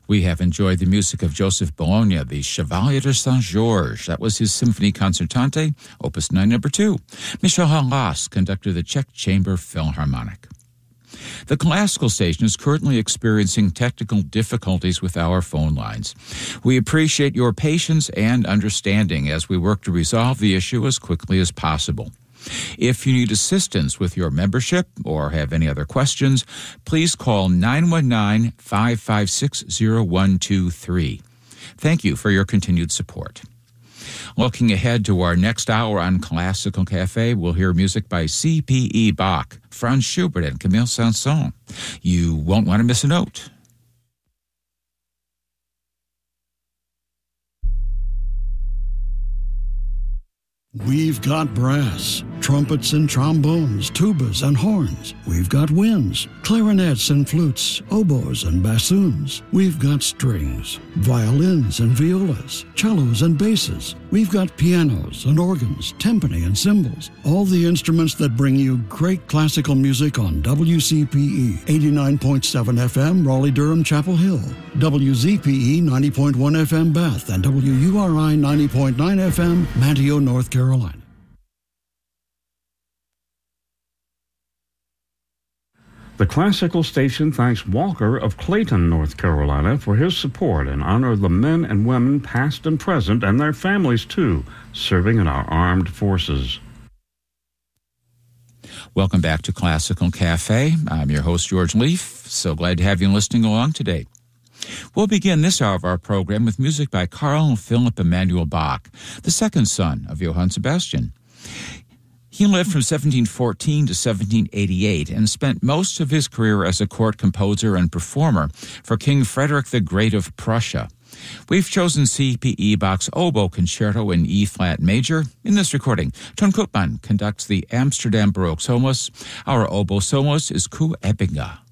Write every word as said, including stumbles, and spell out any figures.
We have enjoyed the music of Joseph Bologna, the Chevalier de Saint-Georges. That was his Symphony Concertante, Opus nine, number two. Michel Hallas conducted the Czech Chamber Philharmonic. The classical station is currently experiencing technical difficulties with our phone lines. We appreciate your patience and understanding as we work to resolve the issue as quickly as possible. If you need assistance with your membership or have any other questions, please call nine one nine, five five six, zero one two three. Thank you for your continued support. Looking ahead to our next hour on Classical Cafe, we'll hear music by C P E Bach, Franz Schubert, and Camille Saint-Saëns. You won't want to miss a note. We've got brass, trumpets and trombones, tubas and horns. We've got winds, clarinets and flutes, oboes and bassoons. We've got strings, violins and violas, cellos and basses. We've got pianos and organs, timpani and cymbals. All the instruments that bring you great classical music on W C P E eighty-nine point seven F M, Raleigh-Durham, Chapel Hill, W Z P E ninety point one F M, Bath, and W U R I ninety point nine F M, Manteo, North Carolina. The classical station thanks Walker of Clayton, North Carolina, for his support in honor of the men and women, past and present, and their families, too, serving in our armed forces. Welcome back to Classical Cafe. I'm your host, George Leaf. So glad to have you listening along today. We'll begin this hour of our program with music by Carl Philipp Emanuel Bach, the second son of Johann Sebastian. He lived from seventeen fourteen to seventeen eighty-eight and spent most of his career as a court composer and performer for King Frederick the Great of Prussia. We've chosen C P E Bach's Oboe Concerto in E-flat major. In this recording, Ton Koopman conducts the Amsterdam Baroque Soloist. Our oboe soloist is Koe Ebbinga.